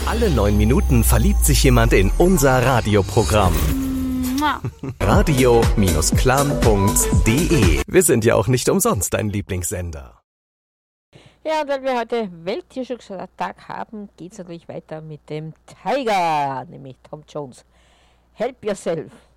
Alle 9 Minuten verliebt sich jemand in unser Radioprogramm. Radio-klam.de. Wir sind ja auch nicht umsonst dein Lieblingssender. Ja, und weil wir heute Welttierschutztag haben, geht es natürlich weiter mit dem Tiger, nämlich Tom Jones. Help yourself.